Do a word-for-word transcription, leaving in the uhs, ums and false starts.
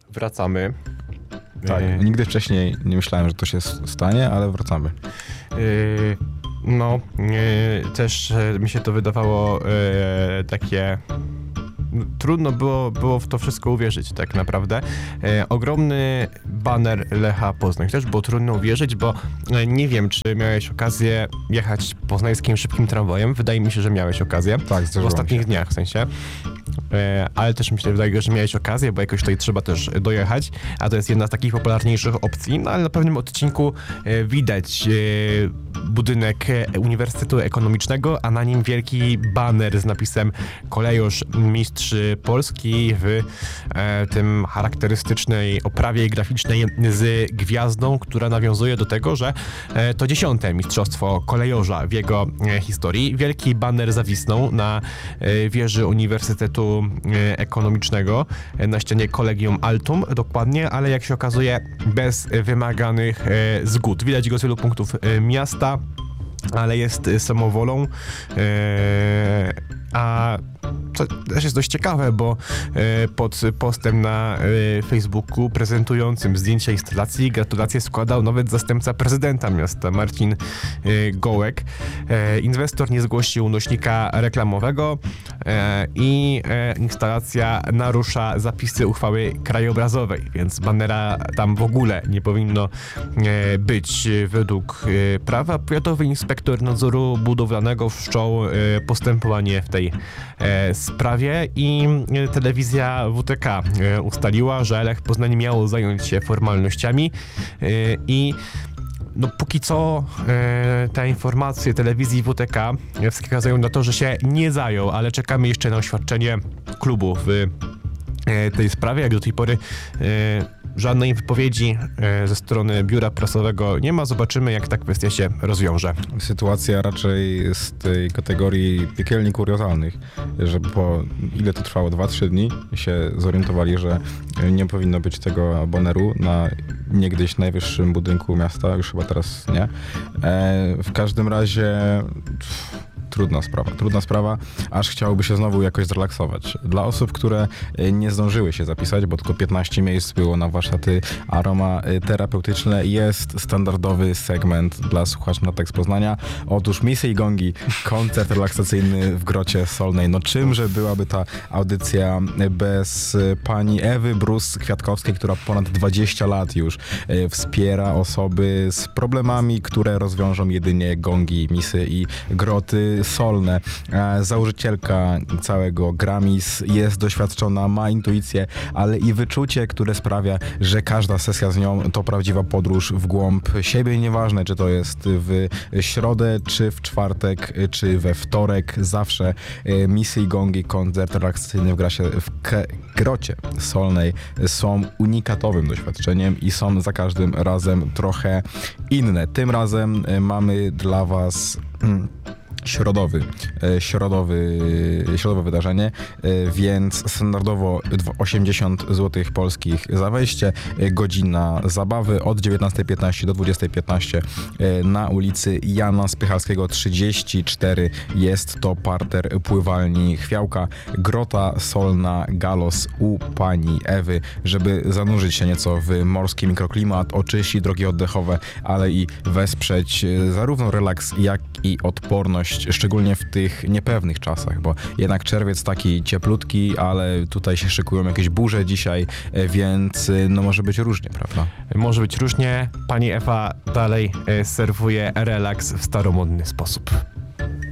Wracamy. Tak, Yy, nigdy wcześniej nie myślałem, że to się stanie, ale wracamy. Yy, no, yy, też yy, mi się to wydawało yy, takie... Trudno było, było w to wszystko uwierzyć, tak naprawdę. E, ogromny baner Lecha Poznań. Też było trudno uwierzyć, bo e, nie wiem, czy miałeś okazję jechać poznańskim szybkim tramwajem. Wydaje mi się, że miałeś okazję. Tak, w ostatnich się. dniach, w sensie. E, ale też mi się wydaje, że miałeś okazję, bo jakoś tutaj trzeba też dojechać, a to jest jedna z takich popularniejszych opcji. No ale na pewnym odcinku e, widać e, budynek Uniwersytetu Ekonomicznego, a na nim wielki baner z napisem Kolejorz Mistrz Polski w e, tym charakterystycznej oprawie graficznej z gwiazdą, która nawiązuje do tego, że e, to dziesiąte mistrzostwo kolejorza w jego e, historii. Wielki baner zawisnął na e, wieży Uniwersytetu e, Ekonomicznego, e, na ścianie Collegium Altum dokładnie, ale jak się okazuje bez wymaganych e, zgód. Widać go z wielu punktów e, miasta, ale jest samowolą, e, a to też jest dość ciekawe, bo e, pod postem na e, Facebooku prezentującym zdjęcia instalacji gratulacje składał nawet zastępca prezydenta miasta Marcin e, Gołek. E, inwestor nie zgłosił nośnika reklamowego e, i e, instalacja narusza zapisy uchwały krajobrazowej, więc banera tam w ogóle nie powinno e, być według e, prawa. Powiatowy inspektor nadzoru budowlanego wszczął e, postępowanie w tej e, sprawie i telewizja W T K ustaliła, że Lech Poznań miało zająć się formalnościami i no póki co e, te informacje telewizji W T K wskazują na to, że się nie zajął, ale czekamy jeszcze na oświadczenie klubu w e, tej sprawie. Jak do tej pory e, żadnej wypowiedzi e, ze strony biura prasowego nie ma. Zobaczymy, jak ta kwestia się rozwiąże. Sytuacja raczej z tej kategorii piekielnie kuriozalnych, że po ile to trwało, dwa trzy dni się zorientowali, że nie powinno być tego baneru na niegdyś najwyższym budynku miasta, już chyba teraz nie. E, w każdym razie pff, trudna sprawa, trudna sprawa, aż chciałoby się znowu jakoś zrelaksować. Dla osób, które nie zdążyły się zapisać, bo tylko piętnaście miejsc było na warsztaty aromaterapeutyczne, jest standardowy segment dla słuchaczy Notek z Poznania. Otóż Misy i Gongi, koncert relaksacyjny w Grocie Solnej. No czymże byłaby ta audycja bez pani Ewy Brus-Kwiatkowskiej, która ponad dwadzieścia lat już wspiera osoby z problemami, które rozwiążą jedynie gongi, misy i groty solne. Założycielka całego Gramis jest doświadczona, ma intuicję, ale i wyczucie, które sprawia, że każda sesja z nią to prawdziwa podróż w głąb siebie. Nieważne, czy to jest w środę, czy w czwartek, czy we wtorek. Zawsze Misy i Gongi, koncert relaksacyjny w, grasie, w K- Grocie Solnej są unikatowym doświadczeniem i są za każdym razem trochę inne. Tym razem mamy dla was środowy, środowy, środowe wydarzenie, więc standardowo osiemdziesiąt złotych polskich za wejście, godzina zabawy od dziewiętnasta piętnaście do dwudziesta piętnaście na ulicy Jana Spychalskiego trzydzieści cztery. Jest to parter pływalni Chwiałka, Grota Solna Galos u pani Ewy, żeby zanurzyć się nieco w morski mikroklimat, oczyścić drogi oddechowe, ale i wesprzeć zarówno relaks, jak i odporność, szczególnie w tych niepewnych czasach, bo jednak czerwiec taki cieplutki, ale tutaj się szykują jakieś burze dzisiaj, więc no może być różnie, prawda? Może być różnie. Pani Ewa dalej serwuje relaks w staromodny sposób.